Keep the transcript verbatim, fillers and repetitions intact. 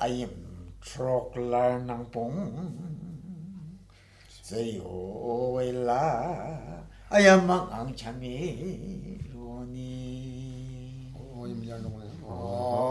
ayam troklar nang pong zayo wela ayam mang ang chami roni